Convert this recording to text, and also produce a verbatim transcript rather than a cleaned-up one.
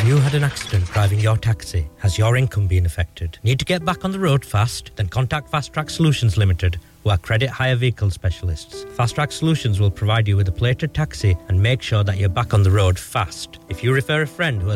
you had an accident driving your taxi? Has your income been affected? Need to get back on the road fast? Then contact Fast Track Solutions Limited, who are credit hire vehicle specialists. Fast Track Solutions will provide you with a plated taxi and make sure that you're back on the road fast. If you refer a friend who has